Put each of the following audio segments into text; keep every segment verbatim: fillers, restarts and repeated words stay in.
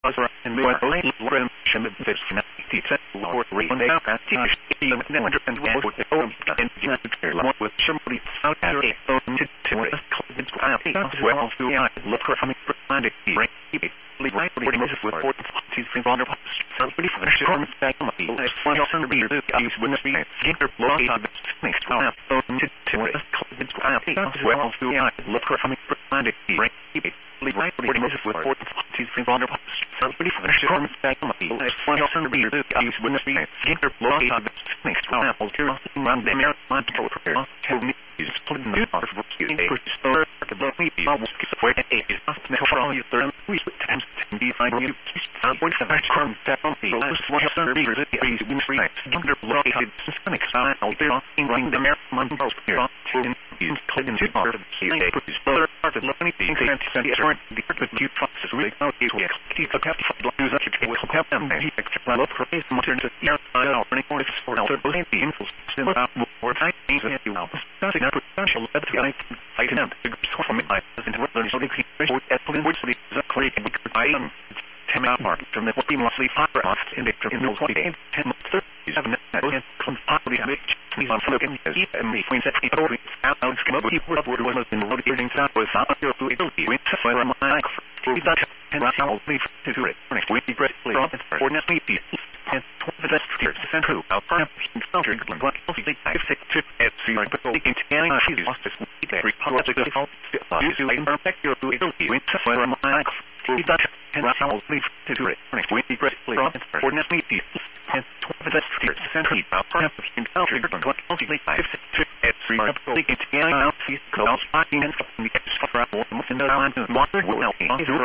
Other and we were late room shim of this ninety set or read they got the even never and well with the own and united one with somebody out at a phone to to it it's as well to I look for coming for finding the right leave right with with four she's been on her somebody for the storm back on the last one else on the beer use when the get her block on the next one phone to to it as well to I look for coming for finding the right leave right with with four she's been on her somebody for the storm back on the last one else on the beer use when the get her block on the next one apples to run the marathon to prepare to me is put in the part of you a store the block me almost where it is not for all you turn we times to be fine you and point the back from down the last one else on the beer is win free under block it sonic sign out there in running the marathon post here to is clean to part of the is further part of looking things and send it around the part of you process really out to keep the cap to use that you will have them he explain look for his modern to your out running for this for also both the info system out more time things that you know that's a potential that I I can have to go from my doesn't work so they can report at police which is a correct I am ten apart from the team lastly fire off in the in the twenty ten thirty-seven and completely which is on looking as and the point that people out out come up with what was in the getting that was out here to ability with fire my for that and I'll leave to it we greatly for next week and the best here central out front counter what else they six trip at sea but taking ten she's lost this every project default use you can protect your ability with fire my for that and I'll leave to it we greatly for next week and the best here central out front counter what else they six trip at sea but taking ten she's close packing and the extra travel in the line to water will help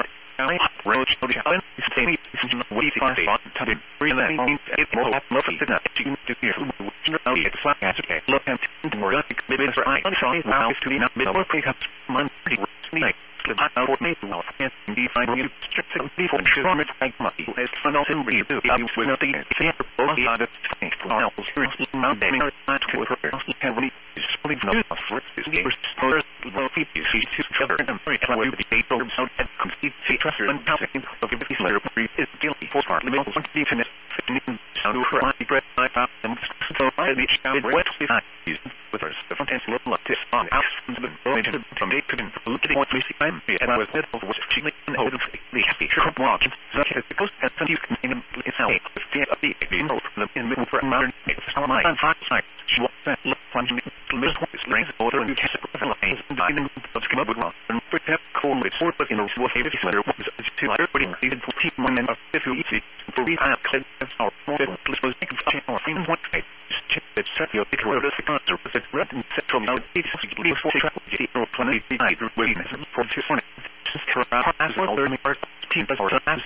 I road to the island is saying it's not way to find to the really it will have no fit that you can do here no it's like as okay look at the more like maybe it's right on the now to the not middle pick up monthly like the battle for me now and the final you strict before sure it like money as fun also we do I was with nothing here all the other things now seriously now they are not to her heavily is fully no for this game for well people see to cover and very clever with the data so that complete trust and housing of the business letter is guilty for part limit on the internet sound for my breath I found them so I reached out what we had with us the front end look like this on out from day to day looking at what we see I'm and I was with was actually in the the feature of watch such as the coast and some you can name it's how the fear of the in the middle for modern it's how my five side she was that look from the list what is rings order and you can lines and diamond of come up with one and put that cold with four but in the what heavy letter was to everybody even to keep one and if you easy for we have clear our more let's suppose think of our in one way that set your big road as the concert was red and central now it's leave for travel zero twenty nine willingness for two morning as well learning our team as